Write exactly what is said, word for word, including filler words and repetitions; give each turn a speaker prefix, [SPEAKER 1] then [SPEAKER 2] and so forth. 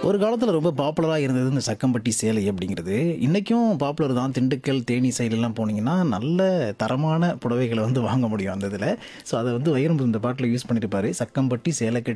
[SPEAKER 1] ஒரு காலத்தில் ரொம்ப பாப்புலராக இருந்தது இந்த சக்கம்பட்டி சேலை அப்படிங்கிறது. இன்றைக்கும் பாப்புலர் தான். திண்டுக்கல், தேனி சைடுலாம் போனீங்கன்னா நல்ல தரமான புடவைகளை வந்து வாங்க முடியும் அந்த இதில். ஸோ அதை வந்து வைரமுத்து இந்த பாட்டில் யூஸ் பண்ணியிருப்பாரு. சக்கம்பட்டி சேலை